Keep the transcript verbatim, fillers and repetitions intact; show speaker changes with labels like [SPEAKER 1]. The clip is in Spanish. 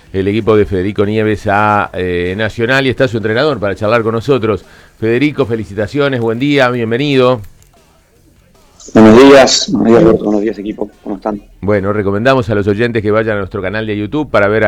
[SPEAKER 1] el equipo de Federico Nieves a eh, Nacional y está su entrenador para charlar con nosotros. Federico, felicitaciones, buen día, bienvenido.
[SPEAKER 2] Buenos días, buenos días Roberto, buenos días equipo, ¿cómo están?
[SPEAKER 1] Bueno, recomendamos a los oyentes que vayan a nuestro canal de YouTube para ver